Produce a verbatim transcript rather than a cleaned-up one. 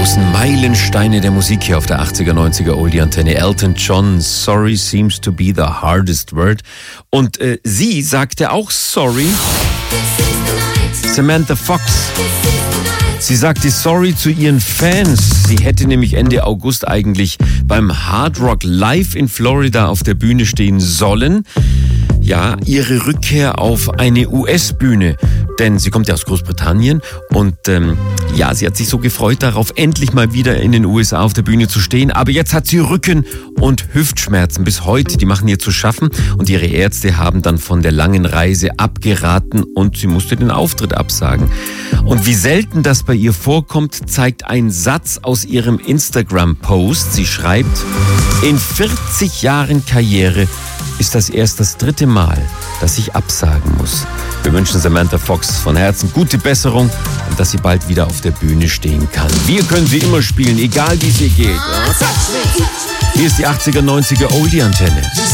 großen Meilensteine der Musik hier auf der achtziger, neunziger Oldie-Antenne. Elton John, Sorry seems to be the hardest word. Und äh, sie sagte auch Sorry. Samantha Fox. Sie sagte Sorry zu ihren Fans. Sie hätte nämlich Ende August eigentlich beim Hard Rock Live in Florida auf der Bühne stehen sollen. Ja, ihre Rückkehr auf eine U S-Bühne, denn sie kommt ja aus Großbritannien und ähm, ja, sie hat sich so gefreut darauf, endlich mal wieder in den U S A auf der Bühne zu stehen, aber jetzt hat sie Rücken- und Hüftschmerzen bis heute, die machen ihr zu schaffen und ihre Ärzte haben dann von der langen Reise abgeraten und sie musste den Auftritt absagen. Und wie selten das bei ihr vorkommt, zeigt ein Satz aus ihrem Instagram-Post. Sie schreibt, in vierzig Jahren Karriere ist das erst das dritte Mal, dass ich absagen muss. Wir wünschen Samantha Fox von Herzen gute Besserung und dass sie bald wieder auf der Bühne stehen kann. Wir können sie immer spielen, egal wie es ihr geht. Ja? Hier ist die achtziger, neunziger Oldie-Antenne.